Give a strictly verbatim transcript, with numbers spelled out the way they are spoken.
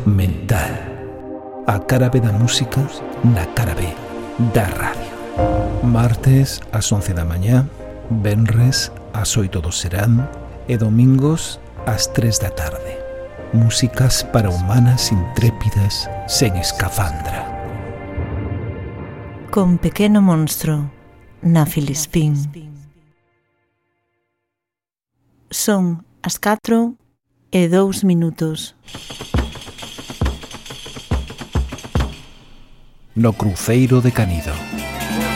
mental. A cara B da música na cara B da radio. Martes ás once da mañá, venres ás oito do serán e domingos ás tres da tarde. Músicas para humanas intrépidas sen escafandra. Con Pequeno Monstro na Filispín. Son as catro e dous minutos. No cruceiro de Canido.